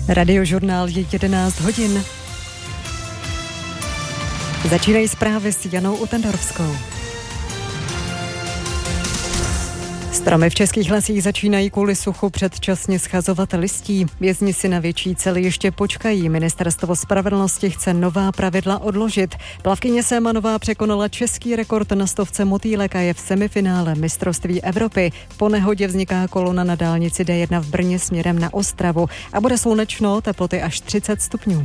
Radiožurnál je 11 hodin. Začínají zprávy s Janou Utendorovskou. Stromy v českých lesích začínají kvůli suchu předčasně schazovat listí. Vězni si na větší cely ještě počkají. Ministerstvo spravedlnosti chce nová pravidla odložit. Plavkyně Semanová překonala český rekord na stovce motýlek a je v semifinále mistrovství Evropy. Po nehodě vzniká kolona na dálnici D1 v Brně směrem na Ostravu a bude slunečno, teploty až 30 stupňů.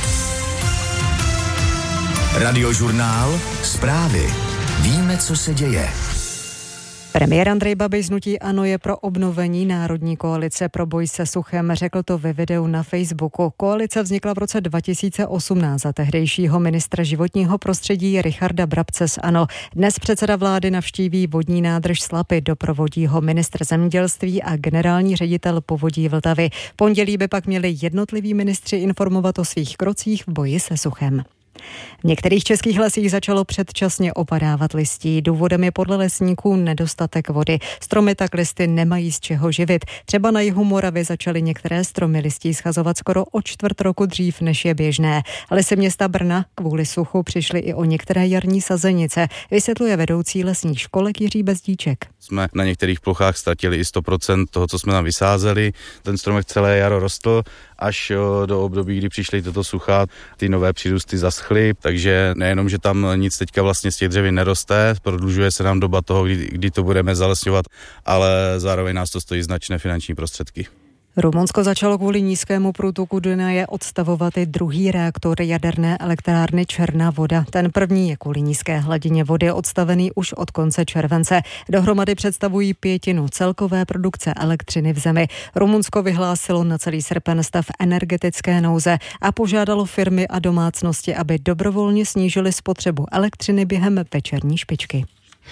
Radiožurnál, zprávy. Víme, co se děje. Premiér Andrej Babiš z hnutí ANO je pro obnovení Národní koalice pro boj se suchem. Řekl to ve videu na Facebooku. Koalice vznikla v roce 2018 za tehdejšího ministra životního prostředí Richarda Brabce z ANO. Dnes předseda vlády navštíví vodní nádrž Slapy, doprovodí ho ministr zemědělství a generální ředitel Povodí Vltavy. V pondělí by pak měli jednotliví ministři informovat o svých krocích v boji se suchem. V některých českých lesích začalo předčasně opadávat listí. Důvodem je podle lesníků nedostatek vody. Stromy tak listy nemají z čeho živit. Třeba na jihu Moravy začaly některé stromy listí schazovat skoro o čtvrt roku dřív, než je běžné. Lesy města Brna kvůli suchu přišly i o některé jarní sazenice, vysvětluje vedoucí lesních školek Jiří Bezdíček. Jsme na některých plochách ztratili i 100% toho, co jsme tam vysázeli. Ten stromek celé jaro rostl, až do období, kdy přišly toto sucha, ty nové přírůsty zaschly, takže nejenom, že tam nic teďka vlastně z těch dřevin neroste, prodlužuje se nám doba toho, kdy to budeme zalesňovat, ale zároveň nás to stojí značné finanční prostředky. Rumunsko začalo kvůli nízkému průtoku Dunaje odstavovat i druhý reaktor jaderné elektrárny Černá voda. Ten první je kvůli nízké hladině vody odstavený už od konce července. Dohromady představují 1/5 celkové produkce elektřiny v zemi. Rumunsko vyhlásilo na celý srpen stav energetické nouze a požádalo firmy a domácnosti, aby dobrovolně snížily spotřebu elektřiny během večerní špičky.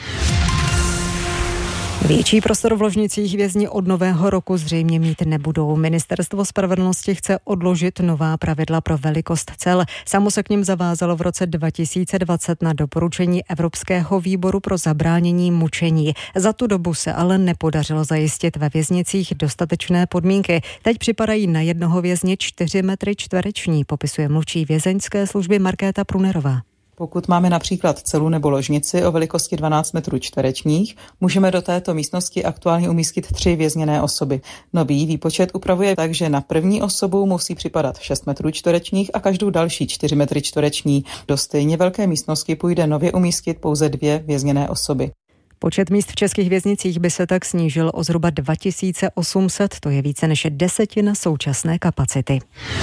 Větší prostor v ložnicích vězni od nového roku zřejmě mít nebudou. Ministerstvo spravedlnosti chce odložit nová pravidla pro velikost cel. Samo se k nim zavázalo v roce 2020 na doporučení Evropského výboru pro zabránění mučení. Za tu dobu se ale nepodařilo zajistit ve věznicích dostatečné podmínky. Teď připadají na jednoho vězně 4 metry čtvereční, popisuje mluvčí vězeňské služby Markéta Prunerová. Pokud máme například celu nebo ložnici o velikosti 12 metrů čtverečních, můžeme do této místnosti aktuálně umístit 3 vězněné osoby. Nový výpočet upravuje tak, že na první osobu musí připadat 6 metrů čtverečních a každou další 4 metry čtvereční. Do stejně velké místnosti půjde nově umístit pouze 2 vězněné osoby. Počet míst v českých věznicích by se tak snížil o zhruba 2800, to je více než 1/10 současné kapacity.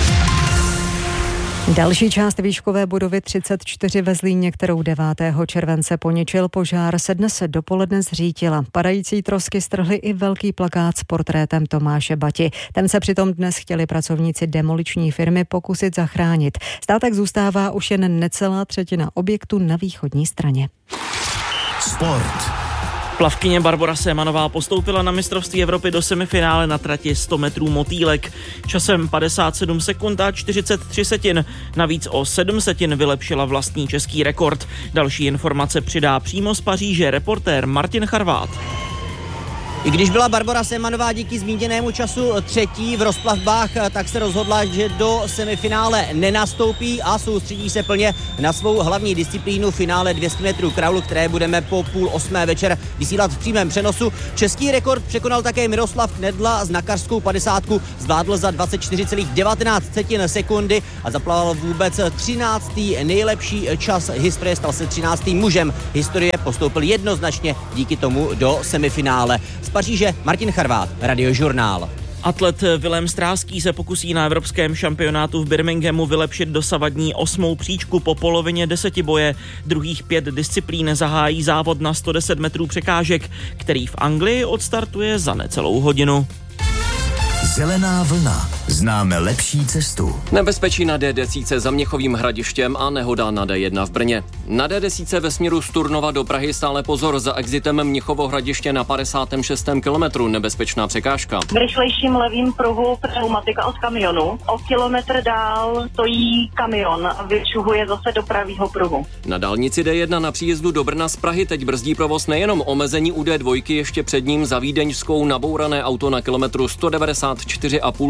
Další část výškové budovy 34 ve Zlíně, kterou 9. července poničil požár, se dnes dopoledne zřítila. Padající trosky strhly i velký plakát s portrétem Tomáše Bati. Ten se přitom dnes chtěli pracovníci demoliční firmy pokusit zachránit. Státek zůstává už jen necelá třetina objektu na východní straně. Sport. Plavkyně Barbora Semanová postoupila na mistrovství Evropy do semifinále na trati 100 metrů motýlek. Časem 57 sekund a 43 setin. Navíc o 7 setin vylepšila vlastní český rekord. Další informace přidá přímo z Paříže reportér Martin Charvát. I když byla Barbora Semanová díky zmíněnému času třetí v rozplavbách, tak se rozhodla, že do semifinále nenastoupí a soustředí se plně na svou hlavní disciplínu finále 200 metrů kraulu, které budeme po 7:30 večer vysílat v přímém přenosu. Český rekord překonal také Miroslav Knedla, znakařskou 50 zvládl za 24,19 sekundy a zaplaval vůbec 13. nejlepší čas historie, stal se 13. mužem historie, postoupil jednoznačně díky tomu do semifinále. Z Paříže Martin Charvát, Radiožurnál. Atlet Vilém Stráský se pokusí na evropském šampionátu v Birminghamu vylepšit dosavadní 8. příčku po polovině desetiboje. Druhých 5 disciplín zahájí závod na 110 metrů překážek, který v Anglii odstartuje za necelou hodinu. Zelená vlna. Známe lepší cestu. Nebezpečí na D10 za Měchovým Hradištěm a nehoda na D1 v Brně. Na D10 ve směru z Turnova do Prahy stále pozor, za exitem Měchovo Hradiště na 56. kilometru nebezpečná překážka. V rychlejším levým pruhu pneumatika od kamionu. O kilometr dál stojí kamion a vyčuhuje zase do pravýho pruhu. Na dálnici D1 na příjezdu do Brna z Prahy teď brzdí provoz nejenom omezení u D2, ještě před ním za vídeňskou nabourané auto na kilometru 194,5 v levém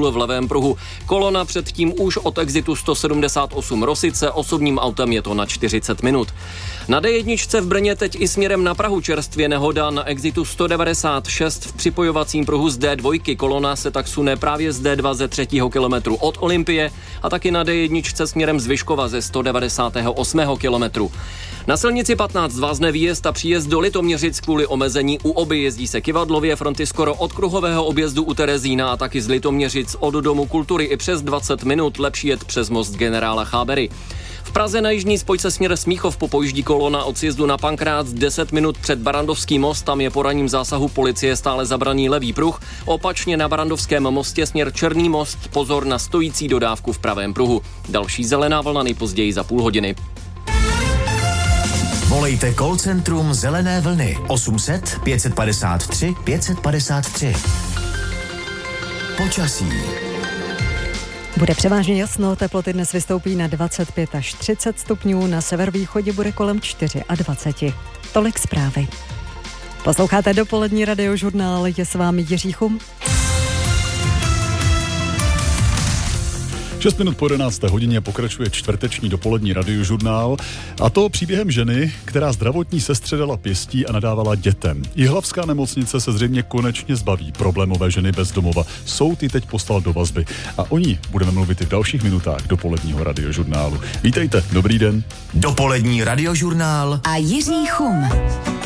pravém pruhu. Kolona předtím už od exitu 178 Rosice, osobním autem je to na 40 minut. Na D1 v Brně teď i směrem na Prahu čerstvě nehoda na exitu 196 v připojovacím pruhu z D2. Kolona se tak sune právě z D2 ze 3. kilometru od Olympie a taky na D1 směrem z Vyškova ze 198. kilometru. Na silnici 15 vázne výjezd a příjezd do Litoměřic kvůli omezení u Oby. Jezdí se Kivadlově, fronty skoro od kruhového objezdu u Terezína a taky z Litoměřic od Domu kultury i přes 20 minut, lepší jet přes most generála Chábery. V Praze na jižní spojce směr Smíchov popojíždí kolona od sjezdu na Pankrác 10 minut před Barandovský most, tam je po ranním zásahu policie stále zabraný levý pruh. Opačně na Barandovském mostě směr Černý most, pozor na stojící dodávku v pravém pruhu. Další zelená vlna nejpozději za půl hodiny. Volejte call centrum Zelené vlny 800 553 553. Počasí. Bude převážně jasno, teploty dnes vystoupí na 25 až 30 stupňů, na severovýchodě bude kolem 24. Tolik zprávy. Posloucháte dopolední radiožurnál, je s vámi Jiří Chum. 6 minut po 11. hodině pokračuje čtvrteční dopolední radiožurnál, a to příběhem ženy, která zdravotní sestře dala pěstí a nadávala dětem. Jihlavská nemocnice se zřejmě konečně zbaví problémové ženy bez domova. Soud ji teď poslal do vazby a o ní budeme mluvit i v dalších minutách dopoledního radiožurnálu. Vítejte, dobrý den. Dopolední radiožurnál a Jiří Chum.